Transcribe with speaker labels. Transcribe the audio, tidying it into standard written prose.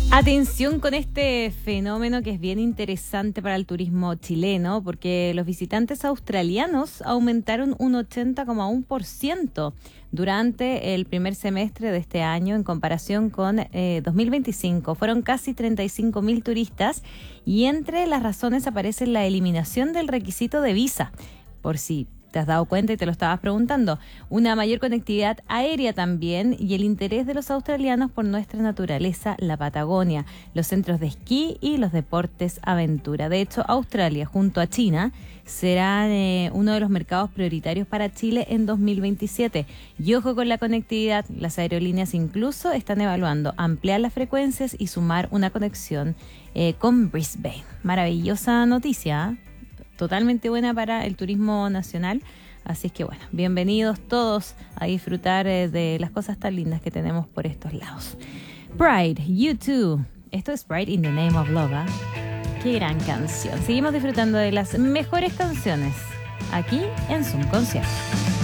Speaker 1: Atención con este fenómeno que es bien interesante para el turismo chileno, porque los visitantes australianos aumentaron un 80,1% durante el primer semestre de este año en comparación con 2025. Fueron casi 35.000 turistas y entre las razones aparece la eliminación del requisito de visa, por si te has dado cuenta y te lo estabas preguntando, una mayor conectividad aérea también y el interés de los australianos por nuestra naturaleza, la Patagonia, los centros de esquí y los deportes aventura. De hecho, Australia junto a China serán uno de los mercados prioritarios para Chile en 2027. Y ojo con la conectividad, las aerolíneas incluso están evaluando ampliar las frecuencias y sumar una conexión con Brisbane. Maravillosa noticia, ¿eh? Totalmente buena para el turismo nacional. Así es que bueno, bienvenidos todos a disfrutar de las cosas tan lindas que tenemos por estos lados. Pride, U2. Esto es Pride in the Name of Love, ¿eh? Qué gran canción. Seguimos disfrutando de las mejores canciones aquí en Zoom Concierto.